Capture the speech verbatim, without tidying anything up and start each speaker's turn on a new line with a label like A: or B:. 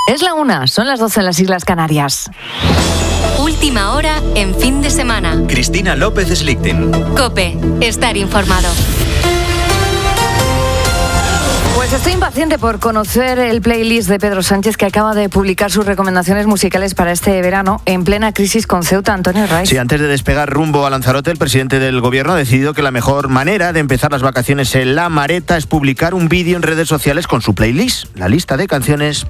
A: Es la una, son las doce en las Islas Canarias.
B: Última hora en fin de semana.
C: Cristina López Slichting.
B: COPE, estar informado.
A: Pues estoy impaciente por conocer el playlist de Pedro Sánchez, que acaba de publicar sus recomendaciones musicales para este verano en plena crisis con Ceuta. Antonio Raiz.
D: Sí, antes de despegar rumbo a Lanzarote, el presidente del gobierno ha decidido que la mejor manera de empezar las vacaciones en La Mareta es publicar un vídeo en redes sociales con su playlist, la lista de canciones